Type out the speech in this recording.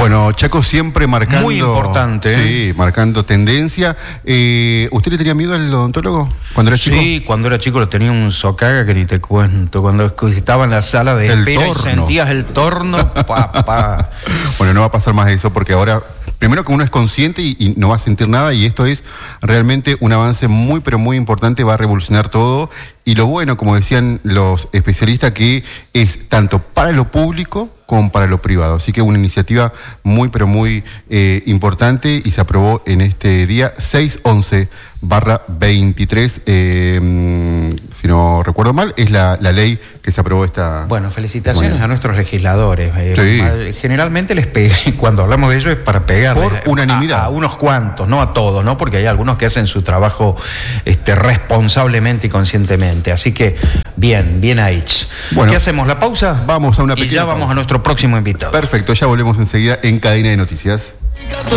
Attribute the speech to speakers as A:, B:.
A: Bueno, Chaco siempre marcando...
B: Muy importante.
A: Sí, marcando tendencia. ¿Usted le tenía miedo al odontólogo cuando era chico?
B: Sí, cuando era chico lo tenía un socaga que ni te cuento. Cuando estaba en la sala de espera y sentías el torno, papá.
A: Bueno, no va a pasar más eso porque ahora... Primero que uno es consciente y no va a sentir nada, y esto es realmente un avance muy, pero muy importante, va a revolucionar todo. Y lo bueno, como decían los especialistas, que es tanto para lo público como para lo privado. Así que una iniciativa muy, pero muy importante, y se aprobó en este día 611/23. Si no recuerdo mal, es la ley que se aprobó esta...
B: Bueno, felicitaciones a nuestros legisladores.
A: Sí.
B: Generalmente les cuando hablamos de ello es para pegarles.
A: Por unanimidad.
B: A unos cuantos, no a todos, ¿no? Porque hay algunos que hacen su trabajo responsablemente y conscientemente. Así que, bien ahí.
A: Bueno,
B: ¿qué hacemos? ¿La pausa?
A: Vamos a una pequeña
B: y ya vamos
A: pausa.
B: a nuestro próximo invitado.
A: Perfecto, ya volvemos enseguida en Cadena de Noticias.